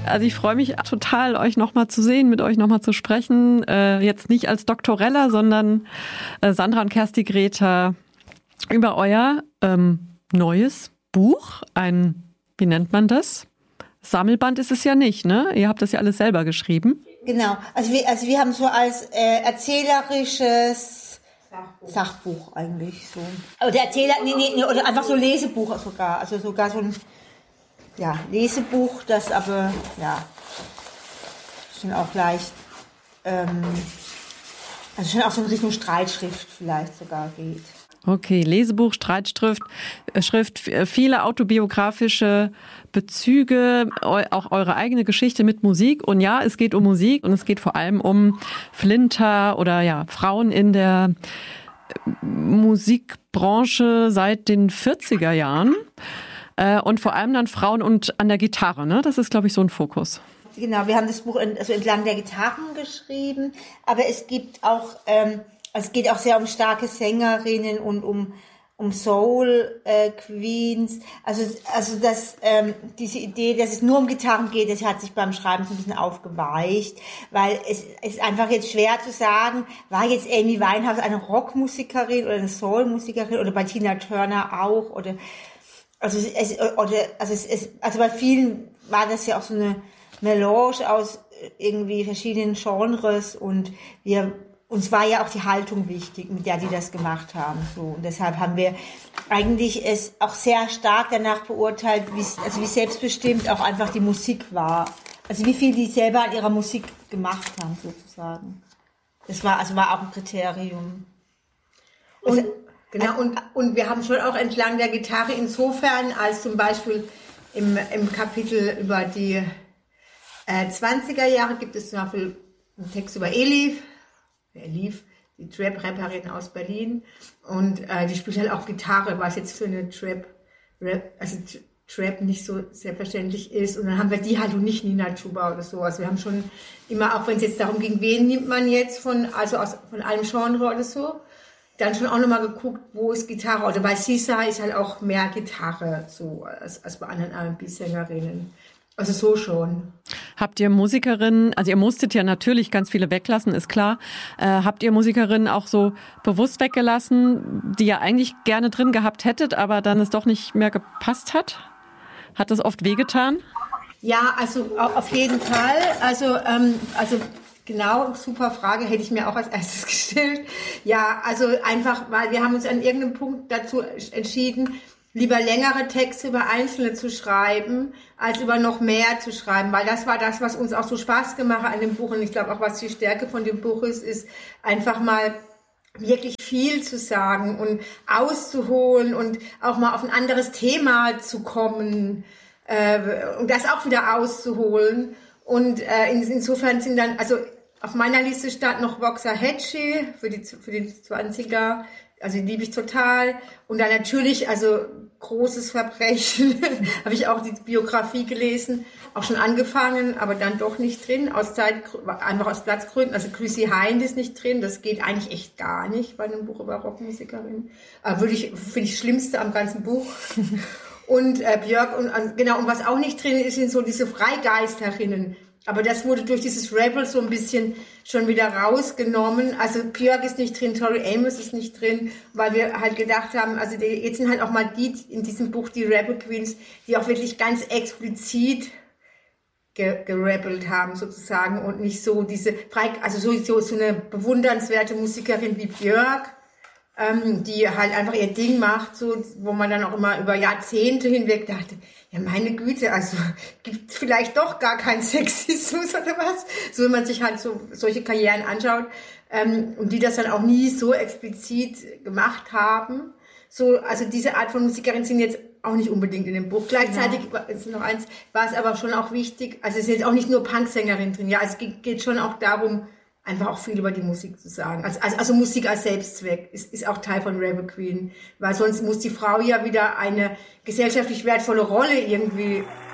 Also ich freue mich total, euch nochmal zu sehen, mit euch nochmal zu sprechen. Jetzt nicht als Doktorella, sondern Sandra und Kersti Greta über euer neues Buch. Wie nennt man das? Sammelband ist es ja nicht, ne? Ihr habt das ja alles selber geschrieben. Genau. Also wir haben so als erzählerisches Sachbuch eigentlich so. Oder oder einfach so Lesebuch sogar. Also sogar so ein Lesebuch, das aber schon auch leicht, also schon auch so in Richtung Streitschrift vielleicht sogar geht. Okay, Lesebuch, Streitschrift, viele autobiografische Bezüge, auch eure eigene Geschichte mit Musik. Und ja, es geht um Musik und es geht vor allem um Flinter oder Frauen in der Musikbranche seit den 40er Jahren. Und vor allem dann Frauen und an der Gitarre, ne? Das ist, glaube ich, so ein Fokus. Genau, wir haben das Buch entlang der Gitarren geschrieben, aber es gibt auch, es geht auch sehr um starke Sängerinnen und um Soul Queens. Also dass diese Idee, dass es nur um Gitarren geht, das hat sich beim Schreiben so ein bisschen aufgeweicht, weil es ist einfach jetzt schwer zu sagen, war jetzt Amy Winehouse eine Rockmusikerin oder eine Soul-Musikerin oder bei Tina Turner auch oder also bei vielen war das ja auch so eine Melange aus irgendwie verschiedenen Genres und uns war ja auch die Haltung wichtig, mit der die das gemacht haben, so. Und deshalb haben wir eigentlich es auch sehr stark danach beurteilt, wie selbstbestimmt auch einfach die Musik war. Also wie viel die selber an ihrer Musik gemacht haben, sozusagen. Das war auch ein Kriterium. Und und wir haben schon auch entlang der Gitarre insofern, als zum Beispiel im Kapitel über die 20er Jahre gibt es zum Beispiel einen Text über Elif, die Trap-Rapperin aus Berlin. Und die spielt halt auch Gitarre, was jetzt für eine Trap nicht so selbstverständlich ist. Und dann haben wir die halt und nicht Nina Chuba oder so. Also wir haben schon immer, auch wenn es jetzt darum ging, wen nimmt man jetzt von einem Genre oder so, dann schon auch nochmal geguckt, wo ist Gitarre. Oder bei Sisa ist halt auch mehr Gitarre so als bei anderen R&B-Sängerinnen. Also so schon. Habt ihr Musikerinnen, also ihr musstet ja natürlich ganz viele weglassen, ist klar. Habt ihr Musikerinnen auch so bewusst weggelassen, die ihr eigentlich gerne drin gehabt hättet, aber dann es doch nicht mehr gepasst hat? Hat das oft wehgetan? Ja, also auf jeden Fall. Also genau, super Frage, hätte ich mir auch als erstes gestellt. Ja, also einfach, weil wir haben uns an irgendeinem Punkt dazu entschieden, lieber längere Texte über Einzelne zu schreiben, als über noch mehr zu schreiben, weil das war das, was uns auch so Spaß gemacht hat an dem Buch und ich glaube auch, was die Stärke von dem Buch ist einfach mal wirklich viel zu sagen und auszuholen und auch mal auf ein anderes Thema zu kommen und das auch wieder auszuholen und insofern sind dann, also auf meiner Liste stand noch Waxahachie für den 20er, also die liebe ich total. Und dann natürlich, also großes Verbrechen, habe ich auch die Biografie gelesen, auch schon angefangen, aber dann doch nicht drin, einfach aus Platzgründen. Also Chrissy Hind ist nicht drin, das geht eigentlich echt gar nicht bei einem Buch über Rockmusikerin. Finde ich das Schlimmste am ganzen Buch. Und Björk, und was auch nicht drin ist, sind so diese Freigeisterinnen. Aber das wurde durch dieses Rebel so ein bisschen schon wieder rausgenommen. Also Björk ist nicht drin, Tori Amos ist nicht drin, weil wir halt gedacht haben, also jetzt sind halt auch mal die in diesem Buch, die Rebel Queens, die auch wirklich ganz explizit gerebelt haben sozusagen und nicht so diese so eine bewundernswerte Musikerin wie Björk, die halt einfach ihr Ding macht, so, wo man dann auch immer über Jahrzehnte hinweg dachte, ja meine Güte, also gibt vielleicht doch gar keinen Sexismus oder was, so wenn man sich halt so solche Karrieren anschaut, und die das dann auch nie so explizit gemacht haben. So, also diese Art von Musikerin sind jetzt auch nicht unbedingt in dem Buch. Gleichzeitig ist noch eins, war es aber schon auch wichtig, also es ist jetzt auch nicht nur Punksängerin drin, ja, es geht schon auch darum, einfach auch viel über die Musik zu sagen. Also Musik als Selbstzweck ist auch Teil von Rebel Queen, weil sonst muss die Frau ja wieder eine gesellschaftlich wertvolle Rolle irgendwie